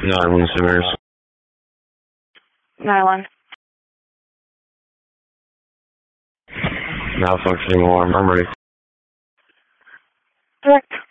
9-1 Simmers. 9-1. Malfunctioning alarm. I'm ready. Direct.